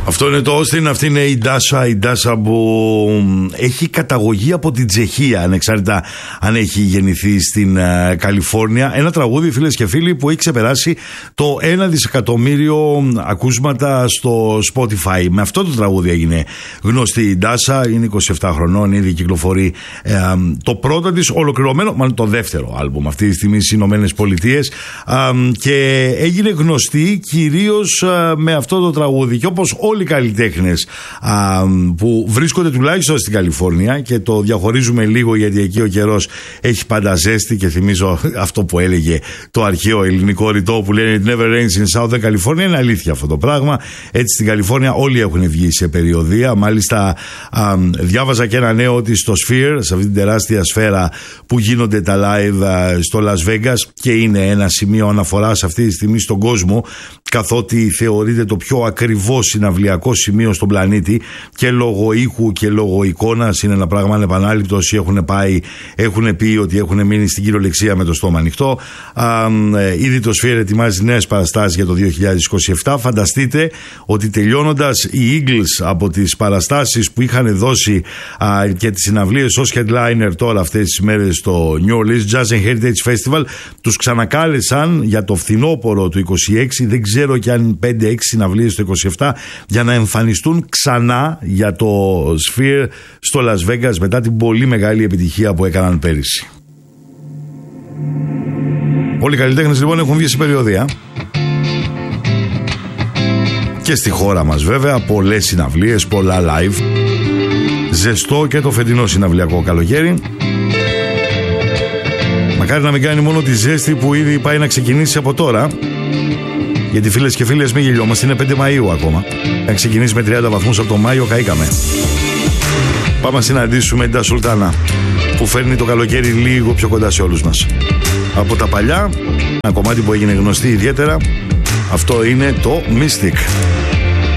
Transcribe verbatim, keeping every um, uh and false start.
Αυτό είναι το Austin, αυτή είναι η Ντάσα, η Ντάσα που έχει καταγωγή από την Τσεχία, ανεξάρτητα αν έχει γεννηθεί στην uh, Καλιφόρνια. Ένα τραγούδι, φίλες και φίλοι, που έχει ξεπεράσει το ένα δισεκατομμύριο ακούσματα στο Spotify. Με αυτό το τραγούδι έγινε γνωστή η Ντάσα, είναι είκοσι επτά χρονών, ήδη κυκλοφορεί uh, το πρώτο της ολοκληρωμένο, μάλλον το δεύτερο άλμπουμ αυτή τη στιγμή στις Ηνωμένες Πολιτείες, uh, και έγινε γνωστή κυρίως uh, με αυτό το τραγούδι. Και όπως όλοι οι καλλιτέχνες α, που βρίσκονται τουλάχιστον στην Καλιφόρνια, και το διαχωρίζουμε λίγο γιατί εκεί ο καιρός έχει πάντα ζέστη, και θυμίζω αυτό που έλεγε το αρχαίο ελληνικό ρητό που λένε It never rains in Southern California. Είναι αλήθεια αυτό το πράγμα. Έτσι στην Καλιφόρνια όλοι έχουν βγει σε περιοδεία. Μάλιστα α, διάβαζα και ένα νέο ότι στο Sphere, σε αυτή την τεράστια σφαίρα που γίνονται τα live α, στο Las Vegas, και είναι ένα σημείο αναφοράς αυτή τη στιγμή στον κόσμο, καθότι θεωρείται το πιο ακριβό συναυλιακό σημείο στον πλανήτη, και λόγω ήχου και λόγω εικόνας. Είναι ένα πράγμα ανεπανάληπτο. Όσοι έχουν πάει έχουν πει ότι έχουν μείνει στην κυριολεξία με το στόμα ανοιχτό. Α, ε, ήδη το Sphere ετοιμάζει νέες παραστάσεις για το δύο χιλιάδες είκοσι επτά. Φανταστείτε ότι τελειώνοντας οι Eagles από τις παραστάσεις που είχαν δώσει α, και τις συναυλίες ως headliner τώρα αυτές τις μέρες στο New Orleans Jazz and Heritage Festival, τους ξανακάλεσαν για το φθινόπωρο του είκοσι έξι. Δεν ξέρω και αν πέντε έξι συναυλίες το είκοσι επτά, για να εμφανιστούν ξανά για το Sphere στο Las Vegas μετά την πολύ μεγάλη επιτυχία που έκαναν πέρυσι. Όλοι οι καλλιτέχνες λοιπόν έχουν βγει σε περιοδεία, και στη χώρα μας βέβαια πολλές συναυλίες, πολλά live. Ζεστό και το φετινό συναυλιακό καλοκαίρι. Μακάρι να μην κάνει μόνο τη ζέστη που ήδη πάει να ξεκινήσει από τώρα, γιατί φίλες και φίλες, μην γελιόμαστε, είναι πέντε Μαΐου ακόμα. Αν ξεκινήσει με τριάντα βαθμούς από το Μάιο, καήκαμε. Πάμε να συναντήσουμε την Σουλτάνα, που φέρνει το καλοκαίρι λίγο πιο κοντά σε όλους μας. Από τα παλιά, ένα κομμάτι που έγινε γνωστή ιδιαίτερα, αυτό είναι το Mystic.